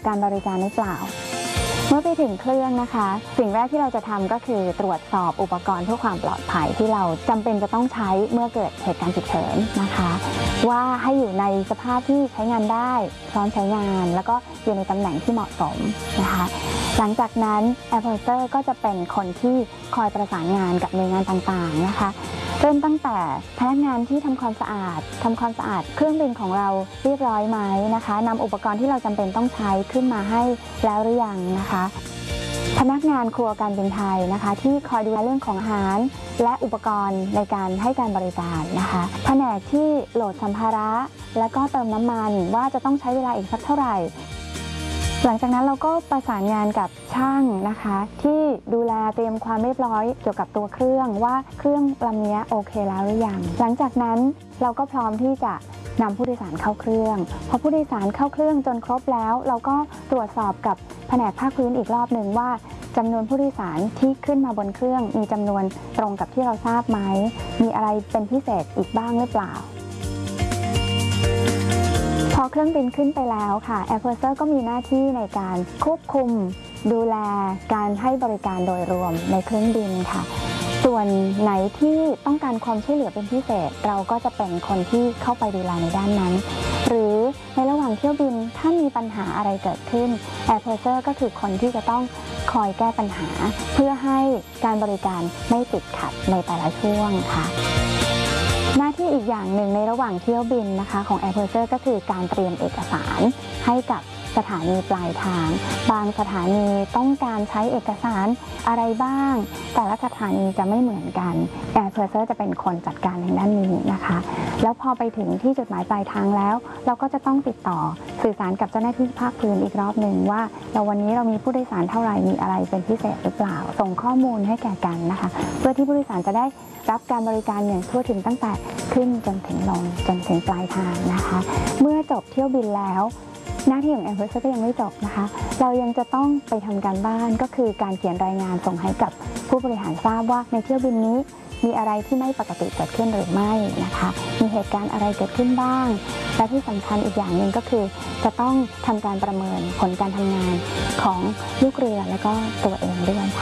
การบริการหรือเปล่าเมื่อไปถึงเครื่องนะคะสิ่งแรกที่เราจะทำก็คือตรวจสอบอุปกรณ์เพื่อความปลอดภัยที่เราจำเป็นจะต้องใช้เมื่อเกิดเหตุการณ์ฉุกเฉินนะคะว่าให้อยู่ในสภาพที่ใช้งานได้พร้อมใช้งานแล้วก็อยู่ในตำแหน่งที่เหมาะสมนะคะหลังจากนั้น Air Purser ก็จะเป็นคนที่คอยประสานงานกับหน่วยงานต่างๆนะคะเริ่มตั้งแต่พนักงานที่ทำความสะอาดเครื่องบินของเราเรียบร้อยไหมนะคะนำอุปกรณ์ที่เราจำเป็นต้องใช้ขึ้นมาให้แล้วหรือยังนะคะพนักงานครัวการบินไทยนะคะที่คอยดูแลเรื่องของอาหารและอุปกรณ์ในการให้การบริการนะคะแผนกที่โหลดสัมภาระและก็เติมน้ำมันว่าจะต้องใช้เวลาอีกสักเท่าไหร่หลังจากนั้นเราก็ประสานงานกับช่างนะคะที่ดูแลเตรียมความเรียบร้อยเกี่ยวกับตัวเครื่องว่าเครื่องลำนี้โอเคแล้วหรือยังหลังจากนั้นเราก็พร้อมที่จะนำผู้โดยสารเข้าเครื่องพอผู้โดยสารเข้าเครื่องจนครบแล้วเราก็ตรวจสอบกับแผนกภาคพื้นอีกรอบหนึ่งว่าจำนวนผู้โดยสารที่ขึ้นมาบนเครื่องมีจำนวนตรงกับที่เราทราบไหมมีอะไรเป็นพิเศษอีกบ้างหรือเปล่าพอเครื่องบินขึ้นไปแล้วค่ะ Air Purser ก็มีหน้าที่ในการควบคุมดูแลการให้บริการโดยรวมในเครื่องบินค่ะส่วนไหนที่ต้องการความช่วยเหลือเป็นพิเศษเราก็จะเป็นคนที่เข้าไปดูแลในด้านนั้นหรือในระหว่างเที่ยวบินถ้ามีปัญหาอะไรเกิดขึ้น Air Purser ก็คือคนที่จะต้องคอยแก้ปัญหาเพื่อให้การบริการไม่ติดขัดในแต่ละช่วงค่ะหน้าที่อีกอย่างหนึ่งในระหว่างเที่ยวบินนะคะของ Air Purser ก็คือการเตรียมเอกสารให้กับสถานีปลายทางบางสถานีต้องการใช้เอกสารอะไรบ้างแต่ละสถานีจะไม่เหมือนกัน Air Purser จะเป็นคนจัดการในด้านนี้นะคะแล้วพอไปถึงที่จุดหมายปลายทางแล้วเราก็จะต้องติดต่อสื่อสารกับเจ้าหน้าที่ภาคพื้นอีกรอบหนึ่งว่าวันนี้เรามีผู้โดยสารเท่าไหร่มีอะไรเป็นพิเศษหรือเปล่าส่งข้อมูลให้แก่กันนะคะเพื่อที่ผู้โดยสารจะได้รับการบริการอย่างทั่วถึงตั้งแต่ขึ้นจนถึงลงจนถึงปลายทางนะคะเมื่อจบเที่ยวบินแล้วหน้าที่ของ Air Purser ก็ยังไม่จบนะคะเรายังจะต้องไปทำการบ้านก็คือการเขียนรายงานส่งให้กับผู้บริหารทราบว่าในเที่ยวบินนี้มีอะไรที่ไม่ปกติเกิดขึ้นหรือไม่นะคะมีเหตุการณ์อะไรเกิดขึ้นบ้างและที่สำคัญอีกอย่างหนึ่งก็คือจะต้องทำการประเมินผลการทำงานของลูกเรือและก็ตัวเองด้วยค่ะ